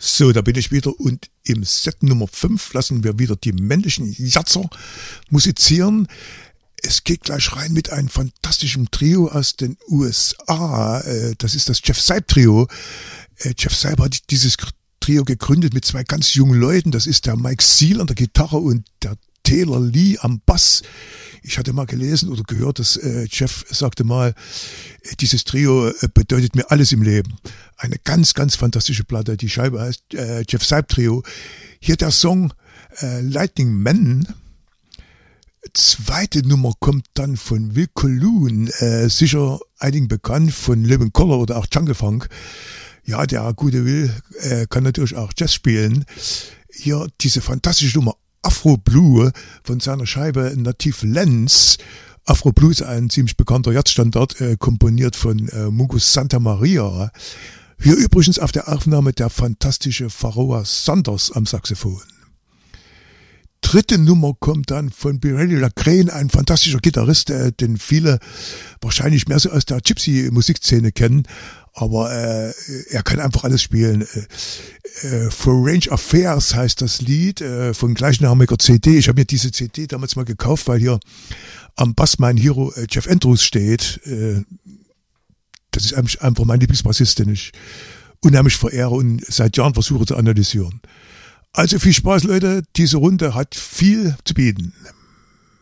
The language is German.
So, da bin ich wieder und im Set Nummer 5 lassen wir wieder die männlichen Jatzer musizieren. Es geht gleich rein mit einem fantastischen Trio aus den USA. Das ist das Jeff Seib Trio. Jeff Seib hat dieses Trio gegründet mit zwei ganz jungen Leuten. Das ist der Mike Seal an der Gitarre und der Taylor Lee am Bass. Ich hatte mal gelesen oder gehört, dass Jeff sagte mal, dieses Trio bedeutet mir alles im Leben. Eine ganz, ganz fantastische Platte. Die Scheibe heißt Jeff Seib Trio. Hier der Song Lightning Man. Zweite Nummer kommt dann von Will Colloon, sicher einigen bekannt von Living Colour oder auch Jungle Funk. Ja, der gute Will kann natürlich auch Jazz spielen. Hier diese fantastische Nummer Afro Blue von seiner Scheibe Native Lens. Afro Blue ist ein ziemlich bekannter Jazzstandard, komponiert von Mungo Santa Maria. Hier übrigens auf der Aufnahme der fantastische Pharoah Sanders am Saxophon. Dritte Nummer kommt dann von Birelli Lacrane, ein fantastischer Gitarrist, den viele wahrscheinlich mehr so aus der Gypsy-Musikszene kennen, aber er kann einfach alles spielen. For Range Affairs heißt das Lied von gleichnamiger CD. Ich habe mir diese CD damals mal gekauft, weil hier am Bass mein Hero Jeff Andrews steht. Das ist einfach mein Lieblingsbassist, den ich unheimlich verehre und seit Jahren versuche zu analysieren. Also viel Spaß, Leute. Diese Runde hat viel zu bieten.